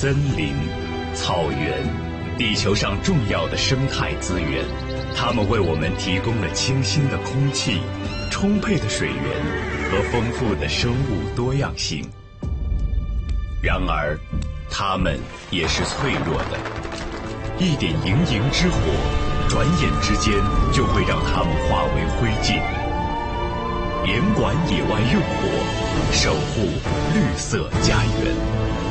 森林、草原，地球上重要的生态资源，它们为我们提供了清新的空气、充沛的水源和丰富的生物多样性。然而，它们也是脆弱的，一点营营之火，转眼之间就会让它们化为灰烬。严管野外用火，守护绿色家园。